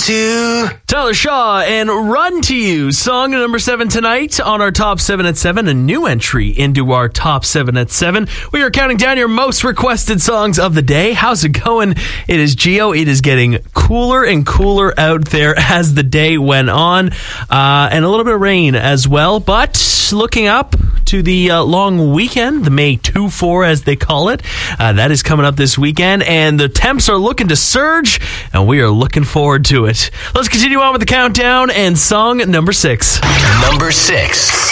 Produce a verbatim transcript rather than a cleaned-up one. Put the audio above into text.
two. Tyler Shaw and Run to You, song number seven tonight on our top seven at seven, a new entry into our top seven at seven. We are counting down your most requested songs of the day. How's it going? It is Gio. It is getting cooler and cooler out there as the day went on, uh, and a little bit of rain as well, but looking up to the uh, long weekend, the May two four as they call it, uh, that is coming up this weekend, and the temps are looking to surge, and we are looking forward to it. Let's continue on with the countdown and song number six. Number six.